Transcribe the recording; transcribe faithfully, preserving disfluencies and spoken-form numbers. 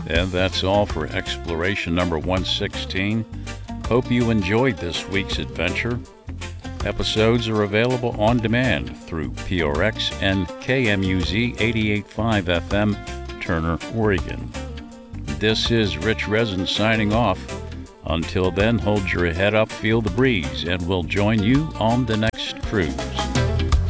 And that's all for exploration number one sixteen. Hope you enjoyed this week's adventure. Episodes are available on demand through P R X and K M U Z eighty-eight point five F M, Turner, Oregon. This is Rich Resin signing off. Until then, hold your head up, feel the breeze, and we'll join you on the next cruise.